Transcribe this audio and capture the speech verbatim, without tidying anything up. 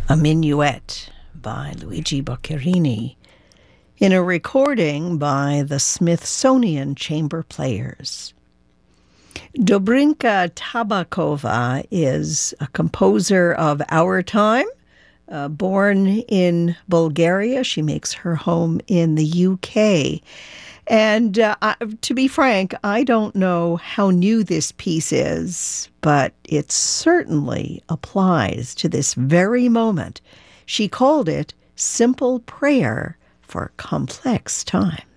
A Minuet by Luigi Boccherini, in a recording by the Smithsonian Chamber Players. Dobrinka Tabakova is a composer of our time. Uh, born in Bulgaria, she makes her home in the U K. And uh, I, to be frank, I don't know how new this piece is, but it certainly applies to this very moment. She called it Simple Prayer for Complex Times.